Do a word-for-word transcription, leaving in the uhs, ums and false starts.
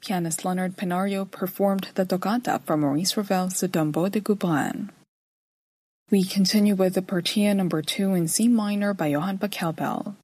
Pianist Leonard Pinario performed the toccata from Maurice Ravel's The Tombeau de Gaubrand. We continue with the Partita number two in C minor by Johann Pachelbel.